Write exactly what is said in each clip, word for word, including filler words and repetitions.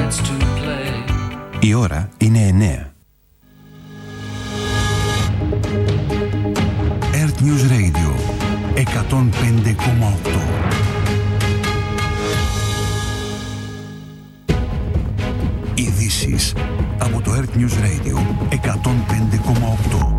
Η ώρα είναι εννέα. Earth News Radio εκατόν πέντε κόμμα οκτώ. Ειδήσεις από το Earth News Radio εκατόν πέντε κόμμα οκτώ.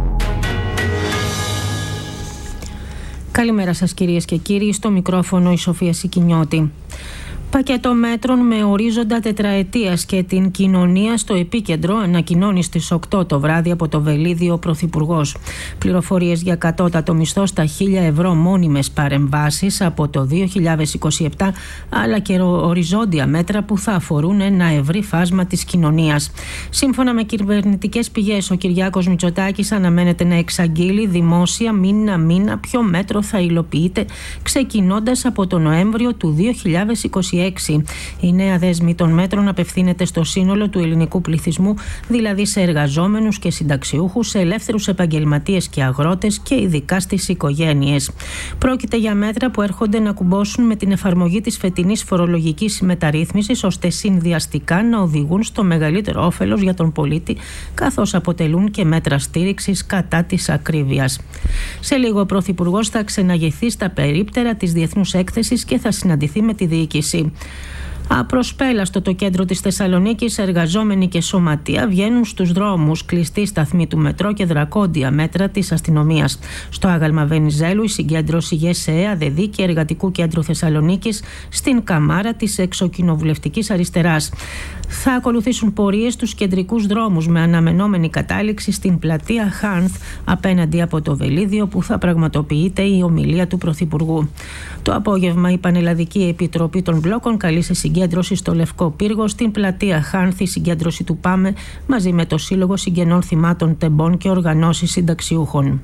Καλημέρα σας κυρίες και κύριοι, στο μικρόφωνο η Σοφία Σικινιώτη. Πακέτο μέτρων με ορίζοντα τετραετίας και την κοινωνία στο επίκεντρο, ανακοινώνει στις οκτώ το βράδυ από το Βελίδιο ο Πρωθυπουργός. Πληροφορίες για κατώτατο μισθό στα χίλια ευρώ, μόνιμες παρεμβάσεις από το δύο χιλιάδες είκοσι επτά, αλλά και οριζόντια μέτρα που θα αφορούν ένα ευρύ φάσμα της κοινωνίας. Σύμφωνα με κυβερνητικές πηγές, ο Κυριάκος Μητσοτάκης αναμένεται να εξαγγείλει δημόσια μήνα-μήνα ποιο μέτρο θα υλοποιείται, ξεκινώντας από το Νοέμβριο του δύο χιλιάδες είκοσι έξι. Η νέα δέσμη των μέτρων απευθύνεται στο σύνολο του ελληνικού πληθυσμού, δηλαδή σε εργαζόμενους και συνταξιούχους, σε ελεύθερους επαγγελματίες και αγρότες και ειδικά στις οικογένειες. Πρόκειται για μέτρα που έρχονται να κουμπώσουν με την εφαρμογή της φετινής φορολογικής μεταρρύθμισης, ώστε συνδυαστικά να οδηγούν στο μεγαλύτερο όφελος για τον πολίτη, καθώς αποτελούν και μέτρα στήριξης κατά της ακρίβειας. Σε λίγο ο Πρωθυπουργός θα ξεναγηθεί στα περίπτερα της Διεθνούς Έκθεσης και θα συναντηθεί με τη διοίκηση. Απροσπέλαστο το κέντρο της Θεσσαλονίκης, εργαζόμενοι και σωματεία βγαίνουν στους δρόμους, κλειστή σταθμή του μετρό και δρακόντια μέτρα της αστυνομίας. Στο άγαλμα Βενιζέλου η συγκέντρωση ΓΕΣΕ, ΑΔΕΔ και Εργατικού Κέντρου Θεσσαλονίκης στην Καμάρα της Εξοκοινοβουλευτικής Αριστεράς. Θα ακολουθήσουν πορείες στους κεντρικούς δρόμους με αναμενόμενη κατάληξη στην πλατεία Χάνθ απέναντι από το Βελίδιο, που θα πραγματοποιείται η ομιλία του Πρωθυπουργού. Το απόγευμα η Πανελλαδική Επιτροπή των Μπλόκων καλεί σε συγκέντρωση στο Λευκό Πύργο, στην πλατεία Χάνθ η συγκέντρωση του ΠΑΜΕ μαζί με το Σύλλογο Συγγενών Θυμάτων Τεμπών και οργανώσεις συνταξιούχων.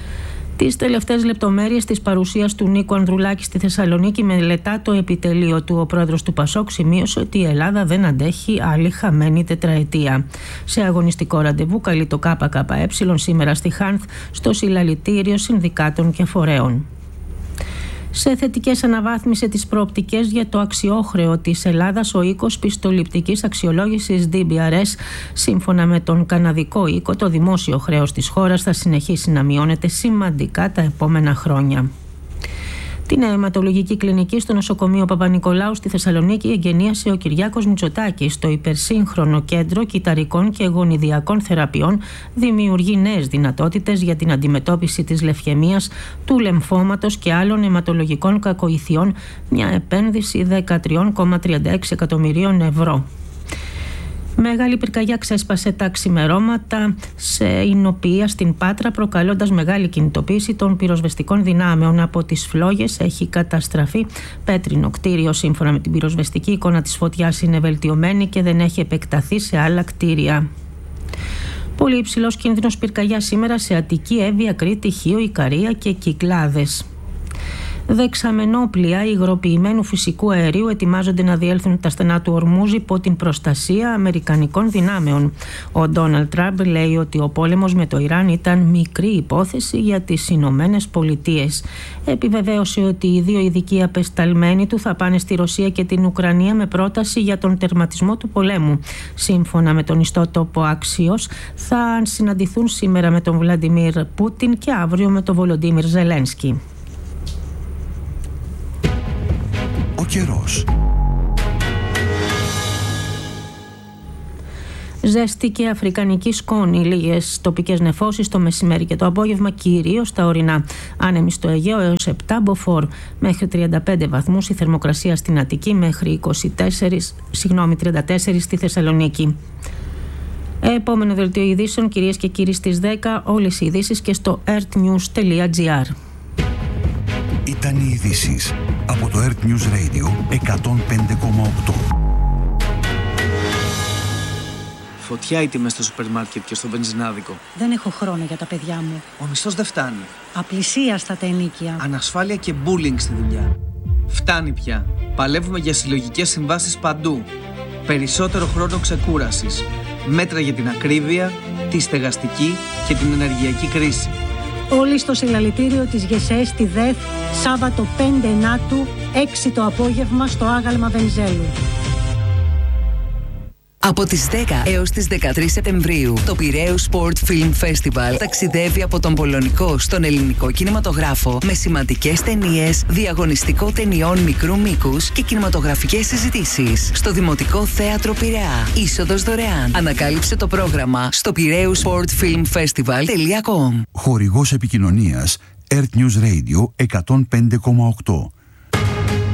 Τις τελευταίες λεπτομέρειες της παρουσίας του Νίκου Ανδρουλάκη στη Θεσσαλονίκη μελετά το επιτελείο του. Ο πρόεδρος του Πασόκ σημείωσε ότι η Ελλάδα δεν αντέχει άλλη χαμένη τετραετία. Σε αγωνιστικό ραντεβού καλεί το ΚΚΕ σήμερα στη Χάνθ, στο συλλαλητήριο συνδικάτων και φορέων. Σε θετικές αναβάθμισε τις προοπτικές για το αξιόχρεο της Ελλάδας ο οίκος πιστοληπτικής αξιολόγησης ντι μπι αρ ες. Σύμφωνα με τον καναδικό οίκο, το δημόσιο χρέος της χώρας θα συνεχίσει να μειώνεται σημαντικά τα επόμενα χρόνια. Την αιματολογική κλινική στο νοσοκομείο Παπα-Νικολάου στη Θεσσαλονίκη εγγενίασε ο Κυριάκος Μητσοτάκης. Το υπερσύγχρονο κέντρο κυταρικών και γονιδιακών θεραπείων δημιουργεί νέες δυνατότητες για την αντιμετώπιση της λευχαιμίας, του λεμφώματος και άλλων αιματολογικών κακοηθειών, μια επένδυση δεκατρία κόμμα τριάντα έξι εκατομμυρίων ευρώ. Μεγάλη πυρκαγιά ξέσπασε τα ξημερώματα σε Ινωπία στην Πάτρα, προκαλώντας μεγάλη κινητοποίηση των πυροσβεστικών δυνάμεων. Από τις φλόγες έχει καταστραφεί πέτρινο κτίριο. Σύμφωνα με την πυροσβεστική, εικόνα της φωτιάς είναι βελτιωμένη και δεν έχει επεκταθεί σε άλλα κτίρια. Πολύ υψηλός κίνδυνος πυρκαγιά σήμερα σε Αττική, Εύβοια, Κρήτη, Χίο, Ικαρία και Κυκλάδες. Δεξαμενόπλια υγροποιημένου φυσικού αερίου ετοιμάζονται να διέλθουν τα στενά του Ορμούζ υπό την προστασία αμερικανικών δυνάμεων. Ο Ντόναλντ Τραμπ λέει ότι ο πόλεμος με το Ιράν ήταν μικρή υπόθεση για τις Ηνωμένες Πολιτείες. Επιβεβαίωσε ότι οι δύο ειδικοί απεσταλμένοι του θα πάνε στη Ρωσία και την Ουκρανία με πρόταση για τον τερματισμό του πολέμου. Σύμφωνα με τον ιστότοπο Axios, θα συναντηθούν σήμερα με τον Βλαντιμίρ Πούτιν και αύριο με τον Βολοντίμιρ Ζελένσκι. Ο καιρός. Ζέστη και αφρικανική σκόνη, λίγες τοπικές νεφώσεις το μεσημέρι και το απόγευμα, κυρίως στα ορεινά. Άνεμη στο Αιγαίο έως επτά μποφόρ, μέχρι τριάντα πέντε βαθμούς η θερμοκρασία στην Αττική, μέχρι είκοσι τέσσερα, συγγνώμη, τριάντα τέσσερα στη Θεσσαλονίκη. Επόμενο δελτίο ειδήσεων, κυρίες και κύριοι, στις δέκα, όλες οι ειδήσεις και στο earthnews τελεία gr. Ήταν οι ειδήσεις από το Earth News Radio εκατόν πέντε κόμμα οκτώ. Φωτιά οι τιμές στο σούπερ μάρκετ και στο βενζινάδικο. Δεν έχω χρόνο για τα παιδιά μου. Ο μισθός δεν φτάνει. Απλησίαστα τα ενοίκια. Ανασφάλεια και bullying στη δουλειά. Φτάνει πια. Παλεύουμε για συλλογικές συμβάσεις παντού. Περισσότερο χρόνο ξεκούρασης. Μέτρα για την ακρίβεια, τη στεγαστική και την ενεργειακή κρίση. Όλοι στο συλλαλητήριο της ΓΕΣΕ στη ΔΕΘ, Σάββατο πέντε Ενάτου, έξι το απόγευμα στο άγαλμα Βενιζέλου. Από τις δέκα έως τις δεκατρείς Σεπτεμβρίου, το Πειραίους Sport Film Festival ταξιδεύει από τον πολωνικό στον ελληνικό κινηματογράφο με σημαντικές ταινίες, διαγωνιστικό ταινιών μικρού μήκους και κινηματογραφικές συζητήσεις. Στο Δημοτικό Θέατρο Πειραιά. Είσοδος δωρεάν. Ανακάλυψε το πρόγραμμα στο πειραίους σπορτ φιλμ φεστιβάλ τελεία κομ. Χορηγός επικοινωνίας Earth News Radio εκατόν πέντε κόμμα οκτώ.